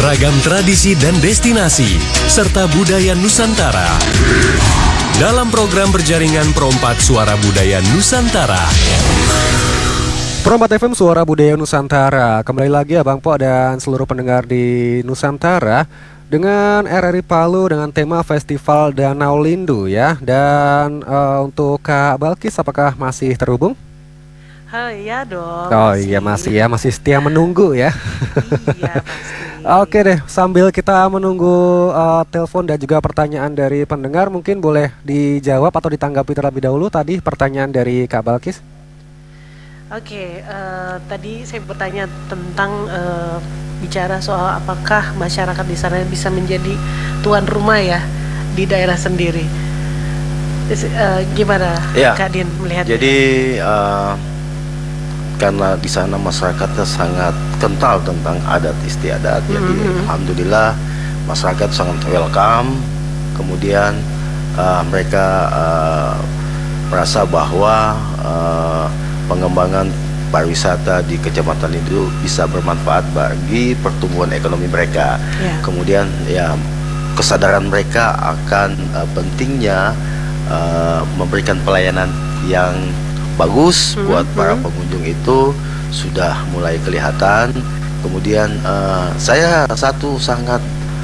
Beragam tradisi dan destinasi, serta budaya Nusantara. Dalam program berjaringan Perompak Suara Budaya Nusantara. Perompak FM Suara Budaya Nusantara. Kembali lagi Abang Po dan seluruh pendengar di Nusantara dengan RRI Palu dengan tema Festival Danau Lindu ya. Dan untuk Kak Balkis apakah masih terhubung? Iya dong. Oh iya masih setia menunggu ya. Iya pasti. Oke deh, sambil kita menunggu telepon dan juga pertanyaan dari pendengar, mungkin boleh dijawab atau ditanggapi terlebih dahulu tadi pertanyaan dari Kak Balkis. Oke, tadi saya bertanya tentang bicara soal apakah masyarakat di sana bisa menjadi tuan rumah ya di daerah sendiri. Gimana ya, Kak Din melihatnya? Jadi karena di sana masyarakatnya sangat kental tentang adat istiadat, jadi alhamdulillah masyarakat sangat welcome. Kemudian mereka merasa bahwa pengembangan pariwisata di Kecamatan Lindu bisa bermanfaat bagi pertumbuhan ekonomi mereka. Kemudian ya kesadaran mereka akan pentingnya memberikan pelayanan yang bagus buat para pengunjung itu sudah mulai kelihatan. Kemudian saya sangat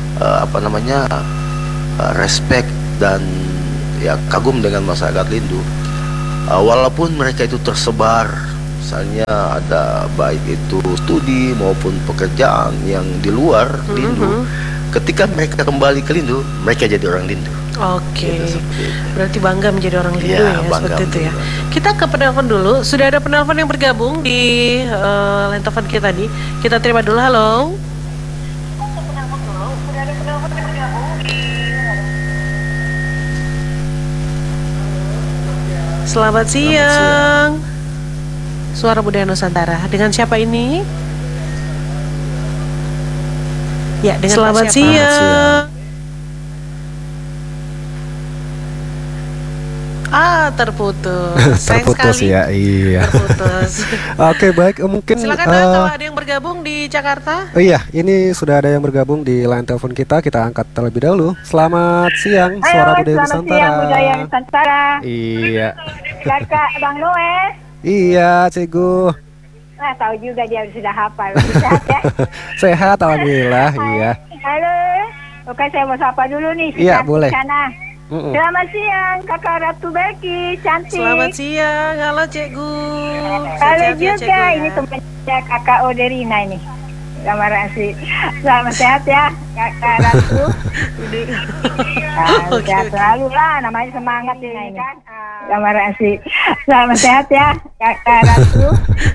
respect dan ya kagum dengan masyarakat Lindu. Walaupun mereka itu tersebar, misalnya ada baik itu studi maupun pekerjaan yang di luar Lindu, ketika mereka kembali ke Lindu, mereka jadi orang Lindu. Oke, Gitu, berarti bangga menjadi orang Lindu ya seperti itu ya. Kita ke penelpon dulu. Sudah ada penelpon yang bergabung di line telepon kita tadi. Kita terima dulu. Halo. Selamat siang. Suara Budaya Nusantara. Dengan siapa ini? Ya, dengan Selamat siang. Terputus. Terputus ya, iya. Terputus. Oke, baik, mungkin silakan kalau ada yang bergabung di Jakarta. Iya, ini sudah ada yang bergabung di line telepon kita angkat terlebih dahulu. Selamat siang, Suara Budaya Nusantara. Selamat siang, Budaya Nusantara. Iya. Kakak Bang Noe. Iya, Cikgu. Nah, tahu juga dia sudah hafal. Sehat ya? Sehat, alhamdulillah. Iya. Halo. Oke, saya mau sapa dulu nih. Iya, boleh. Sana. Selamat siang, Kakak Ratu Belki, cantik. Selamat siang, halo Cikgu. Halo juga, ini temannya Kakak Oderina ini. Gambar asli. Selamat sehat ya, Kakak Ratu. Sehat selalu lah, namanya semangat ini kan. Gambar asli. Selamat sehat ya, Kakak Ratu.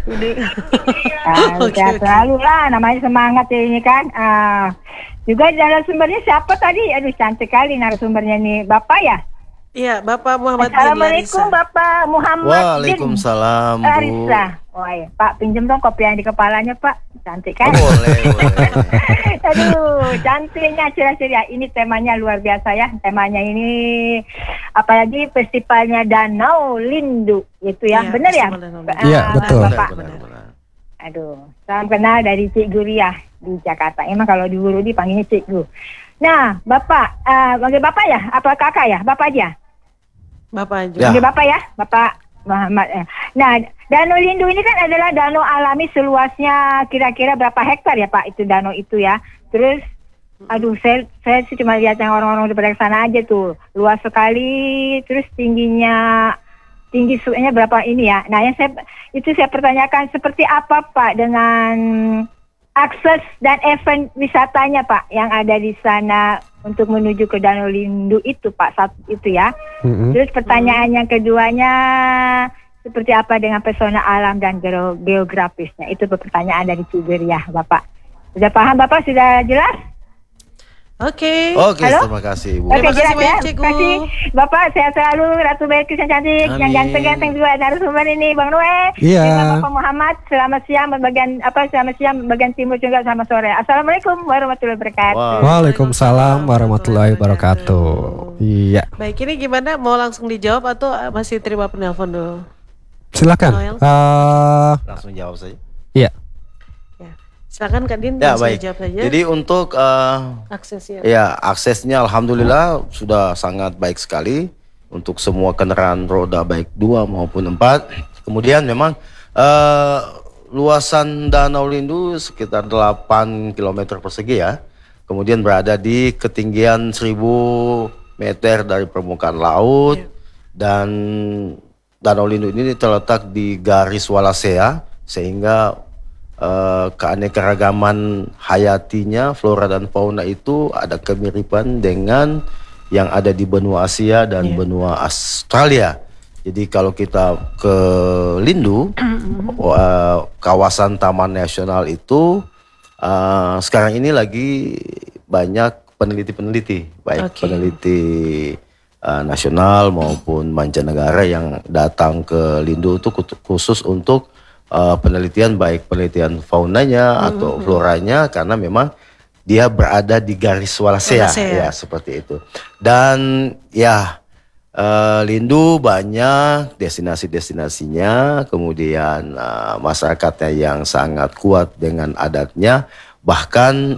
Sehat selalu lah, namanya semangat ini kan. Juga narasumbernya siapa tadi? Aduh, cantik kali narasumbernya nih, Bapak ya? Iya, Bapak Muhammad bin Assalamualaikum, Bapak Muhammad Waalaikumsalam, Bu. Larissa. Oh iya, Pak, pinjem dong kopi yang di kepalanya, Pak. Cantik kan? Boleh. Aduh, cantiknya ceria-ceria. Ini temanya luar biasa ya. Temanya ini apalagi festivalnya Danau Lindu, gitu ya. Benar ya? Iya, betul. Bapak. Aduh, salam kenal dari Cik Guriah di Jakarta. Emang kalau di Guru dipanggilnya Cikgu. Nah, Bapak, panggil Bapak ya? Apa Kakak ya? Bapak aja? Bapak aja. Panggil Bapak ya? Bapak Muhammad. Nah, Danau Lindu ini kan adalah danau alami seluasnya kira-kira berapa hektar ya Pak? Itu danau itu ya. Terus, aduh, saya sih cuma lihat yang orang-orang di sana aja tuh. Luas sekali, terus tinggi suhunya berapa ini ya. Nah, yang saya pertanyakan seperti apa Pak dengan akses dan event wisatanya Pak yang ada di sana untuk menuju ke Danau Lindu itu Pak, satu itu ya. Terus pertanyaan yang keduanya seperti apa dengan pesona alam dan geografisnya. Itu pertanyaan dari Ciberiah Bapak. Sudah paham Bapak? Sudah jelas? Oke. Terima kasih, Bu. Oke, jelas ya. Cikgu. Terima kasih Bapak, sehat selalu. Ratu Belkis yang cantik, yang ganteng-ganteng juga narasumber ini, Bang Noe. Iya. Juga Bapak Muhammad. Selamat siang bagian timur juga sama sore. Assalamualaikum warahmatullahi wabarakatuh. Waalaikumsalam warahmatullahi wabarakatuh. Iya. Baik, ini gimana? Mau langsung dijawab atau masih terima penelpon dulu? Silakan. Langsung jawab saja. Iya. Silakan Kak Din, Ya, langsung baik. jawab saja. Jadi untuk Aksesnya. ya aksesnya alhamdulillah sudah sangat baik sekali untuk semua kendaraan roda baik 2 maupun 4. Kemudian memang luasan Danau Lindu sekitar 8 km persegi ya. Kemudian berada di ketinggian 1000 meter dari permukaan laut. Dan Danau Lindu ini terletak di garis Wallacea sehingga keanekaragaman hayatinya, flora dan fauna itu ada kemiripan dengan yang ada di benua Asia dan benua Australia. Jadi kalau kita ke Lindu, kawasan Taman Nasional itu sekarang ini lagi banyak peneliti-peneliti, baik peneliti nasional maupun mancanegara yang datang ke Lindu itu khusus untuk penelitian, baik penelitian faunanya atau floranya, karena memang dia berada di garis Wallacea ya, seperti itu. Dan ya Lindu banyak destinasi-destinasinya, kemudian masyarakatnya yang sangat kuat dengan adatnya, bahkan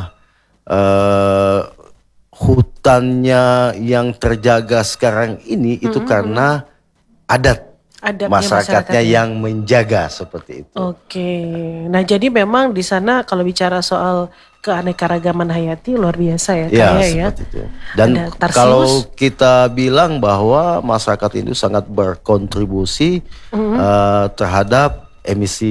hutannya yang terjaga sekarang ini itu karena adatnya masyarakatnya yang menjaga, seperti itu. Nah jadi memang di sana kalau bicara soal keanekaragaman hayati luar biasa ya, seperti itu. Dan kalau kita bilang bahwa masyarakat itu sangat berkontribusi terhadap emisi